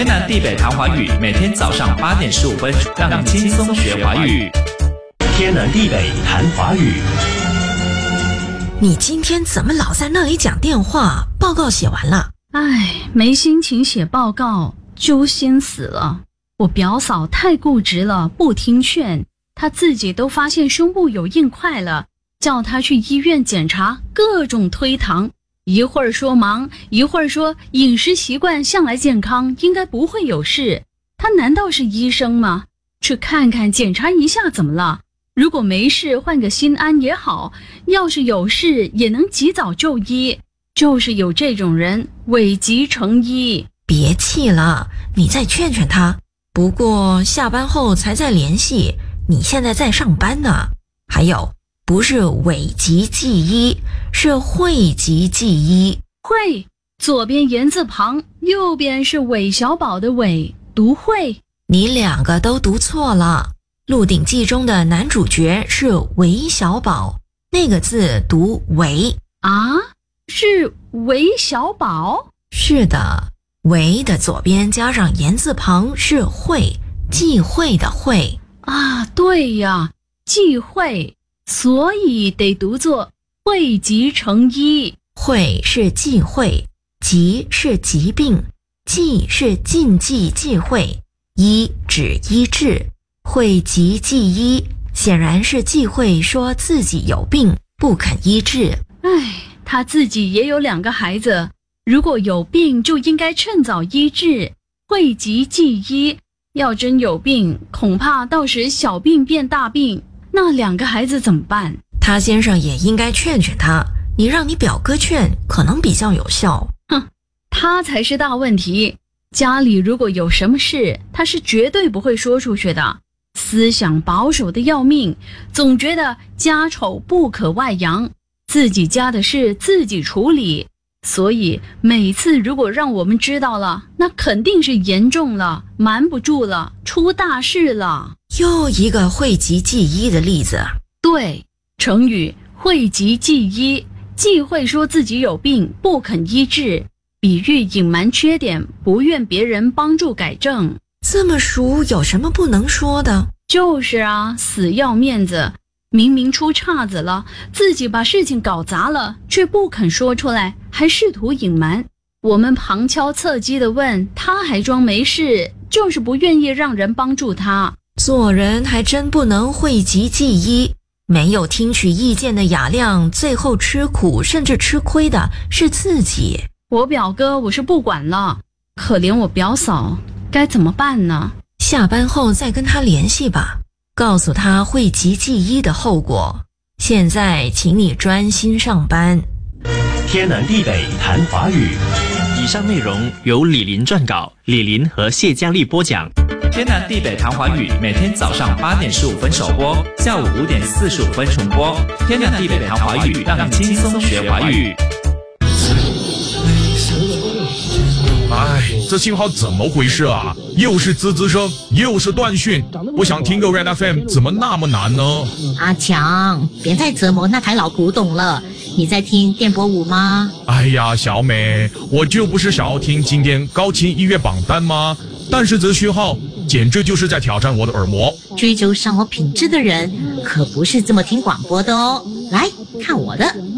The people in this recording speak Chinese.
天南地北谈华语，每天早上8点15分，让你轻松学华语。 天南地北谈华语。 你今天怎么老在那里讲电话？报告写完了。 没心情写报告，揪心死了。我表嫂太固执了，不听劝，她自己都发现胸部有硬块了，叫她去医院检查，各种推搪，一会儿说忙，一会儿说饮食习惯向来健康，应该不会有事。她难道是医生吗？去看看检查一下怎么了？如果没事换个心安也好，要是有事也能及早就医。就是有这种人伪急成医。 别气了，你再劝劝他。不过下班后才再联系，你现在在上班呢。还有，不是伪急忌医，是讳疾忌医。 讳，左边言字旁，右边是韦小宝的韦，读讳。 你两个都读错了。《鹿鼎记》中的男主角是韦小宝，那个字读韦啊，是韦小宝？ 是的，韦的左边加上言字旁是讳，忌讳的讳啊。对呀，忌讳，所以得读作讳疾成医。 讳是忌讳，疾是疾病，忌是禁忌忌讳，医指医治。讳疾忌医显然是忌讳说自己有病不肯医治。 他自己也有2个孩子，如果有病就应该趁早医治，讳疾忌医。要真有病，恐怕到时小病变大病，那2个孩子怎么办？ 他先生也应该劝劝他，你让你表哥劝可能比较有效。 他才是大问题。家里如果有什么事，他是绝对不会说出去的。思想保守的要命，总觉得家丑不可外扬，自己家的事自己处理。所以每次如果让我们知道了，那肯定是严重了，瞒不住了，出大事了。 又一个讳疾忌医的例子。 对，成语讳疾忌医，忌讳说自己有病不肯医治，比喻隐瞒缺点，不愿别人帮助改正。 这么熟，有什么不能说的？ 就是啊，死要面子，明明出岔子了，自己把事情搞砸了，却不肯说出来，还试图隐瞒。我们旁敲侧击地问，他还装没事，就是不愿意让人帮助他。 做人还真不能讳疾忌医，没有听取意见的雅量，最后吃苦甚至吃亏的是自己。 我表哥我是不管了，可怜我表嫂，该怎么办呢？ 下班后再跟他联系吧，告诉他讳疾忌医的后果。现在请你专心上班。 天南地北谈华语。 以上内容由李林撰稿，李林和谢佳丽播讲。天南地北谈华语，每天早上8点15分首播，下午5点45分重播。天南地北谈华语，让你轻松学华语。 这信号怎么回事啊？又是滋滋声，又是断讯。我想听个 Red FM， 怎么那么难呢？ 阿强，别再折磨那台老古董了。你在听电波舞吗？ 哎呀，小美，我就不是想要听今天高清音乐榜单吗？但是这讯号简直就是在挑战我的耳膜。 追求生活品质的人可不是这么听广播的哦。来看我的。